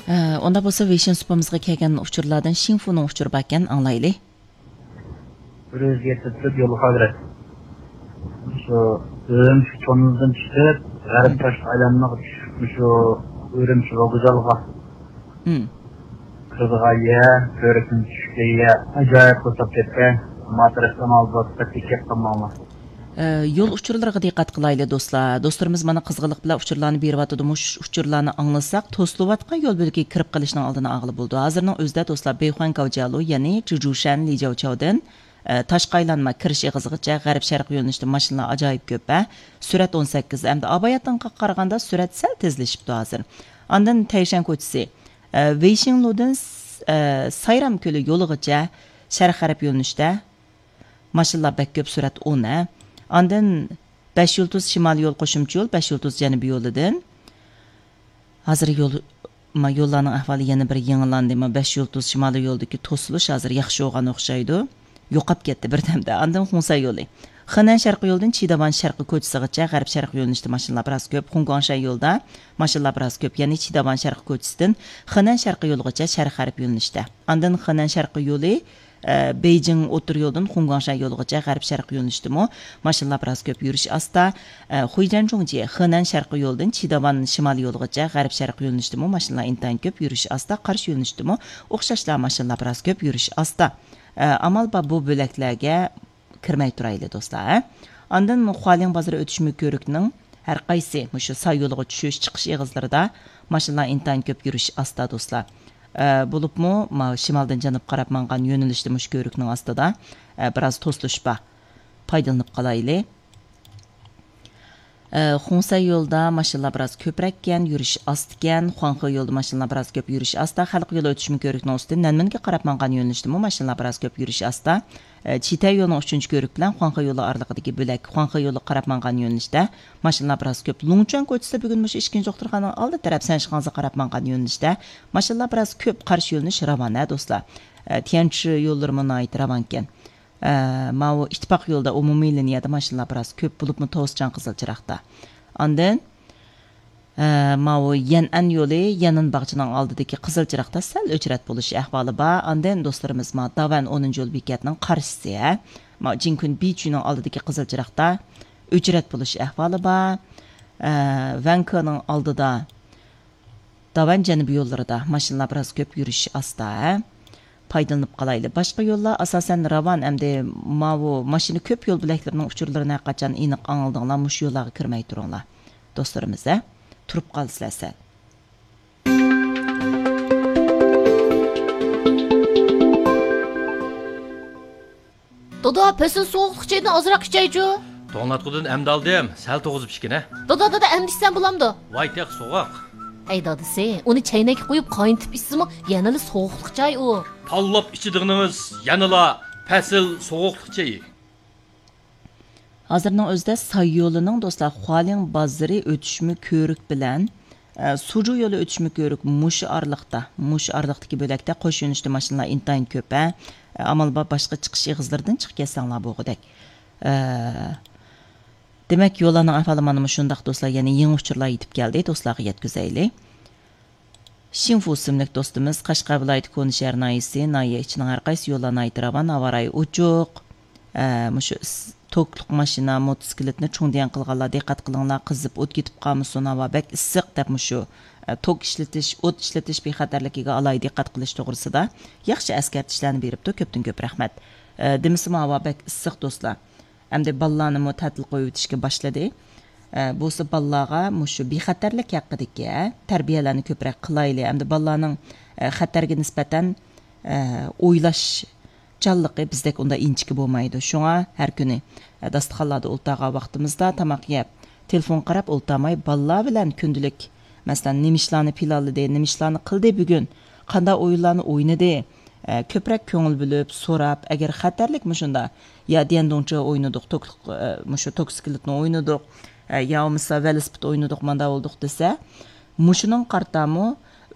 Onda bo'lsa Vision supamizga kelgan uchurlardan Xinfuning uchuri bor ekan, anglayli. Bir o'ziga yetib yo'l qadri. Shu Ürümçi tonundan çıkıp, Garip Taş aylanına düşmüş o Ürümçi Voguzalga. Kızıga ye, Körük'ün düşükte ye, acayip kısap ketken, Matras'tan aldı, Tatikep tamamı. Yo'l uchurlariga diqqat qilaylik do'stlar. Do'stlarimiz mana qizg'iliq bilan uchurlarni beryapti. Uchurlarni anglasak, to'slayotgan yo'l bo'yiga kirib qilishning oldini ag'li bo'ldi. Hozirning o'zida do'stlar Beyxuan Kavjalu, ya'ni Jujushan Lijavchowdan Toshqaylanma kirish eg'izigacha g'arb sharq yo'nalishida mashinalar ajoyib ko'p. Surat 18, hamda Abayatdan qaraganda surat sal tezlashibdi hozir. Ondan Tayshan ko'chasi Weishinludan Sayram ko'li yo'ligacha sharq g'arb yo'nalishida mashinalar bak ko'p, surat 10. Ondan 5 yulduz shimoliy yo'l qo'shimcha yo'l, 5 yulduz janubiy yo'lidan hozir yo'llarning ahvoli yana bir yangilandi. 5 yulduz shimoliy yo'ldagi to'silish hozir yaxshi bo'lgan o'xshaydi. Yo'qab ketdi birdamda. Ondan Xunsa yo'li. Xanan sharqiy yo'ldan Chidavan sharqiy ko'chasigacha g'arb sharqiy yo'nalishda mashinalar biroz ko'p. Xungongshan yo'lda mashinalar biroz ko'p, ya'ni Chidavan sharqiy ko'chasidan Xanan sharqiy yo'ligacha sharq g'arb yo'nalishda. Ondan Xanan sharqiy yo'li Beijing o'tir yo'ldan Xungongshan yo'ligacha g'arb sharqiy yo'nalishdami mashinalar biroz ko'p, yurish asta. Xuijanchongji Xanan sharqiy yo'ldan Chidavan shimoliy yo'ligacha g'arb sharqiy yo'nalishdami mashinalar intayin ko'p, yurish asta. Qarshi yo'nalishdami o'xshashlar mashinalar biroz ko'p, yurish asta. Amal bu bo'laklarga kirmay turayli do'stlar. Ondan Xualin bozori o'tish ko'rikning har qaysi shu soy yo'liga tushish chiqish eg'izlarida mashinalar intayin ko'p, yurish asta do'stlar. Bo'libmi shimoldan janub qarab mangan yo'nalishda mush ko'rikning ostida biroz to'silish bor. Foydalanib qolayli. Xunsa yo'lda mashinalar biroz ko'proq ekan, yurish ost ekan. Xuanxe yo'lda mashinalar biroz ko'p, yurish asta. Xalq yo'li o'tish ko'rikning ostida Nanminga qarab mangan yo'nalishda mashinalar biroz ko'p, yurish asta. Chitay yo'lining 3-ko'rik bilan Xuanxe yo'li oralig'idagi bo'lak Xuanxe yo'li qarab mangan yo'nalishda mashinalar biroz ko'p. Lungchon ko'chasida bugun mush 2-jo'xtirxonaning oldi taraf Sanshixonga qarab mangan yo'nalishda mashinalar biroz ko'p, qarshi yo'linish ravona do'stlar. Tianchi yo'llari munoyit ravon ekan. Mao ittifoq yo'lda umumiy liniyada mashinalar biroz ko'p bo'libmi To'schan Qizilchiroqda. Ondan Mao Yanan yo'li Yanan bog'chining oldidagi Qizilchiroqda sal o'chrat bo'lish ahvoli bor. Ondan do'stlarimiz Davan 10-yo'l bekatining qarshisi, Jinkun Beachning oldidagi Qizilchiroqda o'chrat bo'lish ahvoli bor. Vankoning oldida Davan janubiy yo'llarida mashinalar biroz ko'p, yurish asta. Foydalanib qolayli. Boshqa yo'llar asosan ravon, hamda mashina ko'p yo'l bo'laklarining uchurlarini qachon aniq angladinglar, mush yo'llarga kirmay turinglar. Do'stlarimiz, turib qolsizlar. Dodo, pesin soğuqlıqçaydan azırak içeycu. To'nglatqudan amda aldim, sal to'g'izib ishkina. Dodo, amdishsan bo'lamdi. Voy, teq so'g'oq. Ey dadisi, uni chaynakka qo'yib qayintib ichsimi, yanali sovuqliq chay u. Pallab ichidig'inimiz yanala fasil sovuqliq chay. Hozirning o'zida soy yo'lining do'stlar Xualin bozori o'tishmi ko'rik bilan Suju yo'li o'tishmi ko'rik mush orliqdagi bo'lakda qo'sh yo'nalishda mashinalar intayin ko'p. Amal boshqa chiqish eg'izlaridan chiqib ketsanglar bo'g'idek. Demak, yo'llarning ahvoli mana shundaq do'stlar, ya'ni yangi uchurlar yetib keldi, do'stlarga yetkazaylik. Xinfu ismli do'stimiz Qashqar viloyati Ko'ni shahar noyisi, noya ichining har qaysi yo'llarni aytiravan, avaray uchuq. Mushu tokliq mashina, motosikletni cho'ndiyan qilganlar diqqat qilinglar, qizib o't ketib qolmasin, havo bak issiq deb mushu tok ishlatish, o't ishlatish bexatarligiga alohida diqqat qilish to'g'risida yaxshi eskartishlarni beribdi. Ko'pdan ko'p rahmat. Demisam havo bak issiq do'stlar. Hamda bolalarni ta'til qo'yib o'tishga boshladi. Bo'lsa bolalarga mushu bexatarlik haqidagi tarbiyalarni ko'proq qilayli. Hamda bolalarning xatarga nisbatan o'ylash canligi bizdek unda inchki bo'lmaydi. Shunga har kuni dasturxonlarda o'ltirgan vaqtimizda tamoq yeb, telefon qarab o'ltirmay bolalar bilan kundalik masalan nimishlarni planladi, nimishlarni qildi bugun, qanday o'yinlarni o'ynadi, ko'proq ko'ngil bilib, so'rab, agar xatarlik mushunda ya dendoncha o'ynadik, mushu toksikletni o'ynadik, ya misol velosiped o'ynadik, manda bo'ldik desa, mushuning qartami